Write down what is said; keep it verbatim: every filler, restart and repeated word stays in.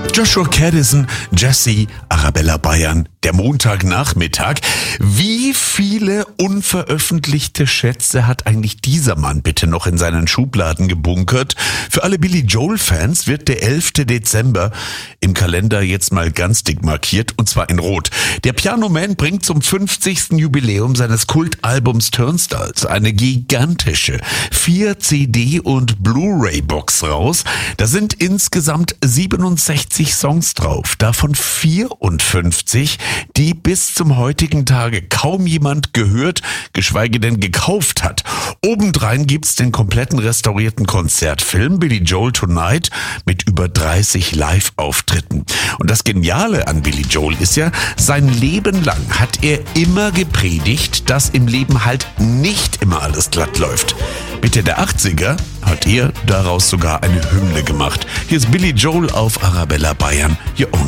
Joshua Caddison, Jesse, Arabella Bayern, der Montagnachmittag. Wie viele unveröffentlichte Schätze hat eigentlich dieser Mann bitte noch in seinen Schubladen gebunkert? Für alle Billy Joel-Fans wird der elfte Dezember im Kalender jetzt mal ganz dick markiert, und zwar in Rot. Der Piano-Man bringt zum fünfzigsten Jubiläum seines Kultalbums Turnstiles eine gigantische vier C D- und Blu-ray-Box raus. Da sind insgesamt siebenundsechzig Songs drauf, davon vierundfünfzig, die bis zum heutigen Tage kaum jemand gehört, geschweige denn gekauft hat. Obendrein gibt's den kompletten restaurierten Konzertfilm Billy Joel Tonight mit über dreißig Live-Auftritten. Und das Geniale an Billy Joel ist ja, sein Leben lang hat er immer gepredigt, dass im Leben halt nicht immer alles glatt läuft. Mitte der achtziger hat er daraus sogar eine Hymne gemacht. Hier ist Billy Joel auf Arabella Bayern. Your Only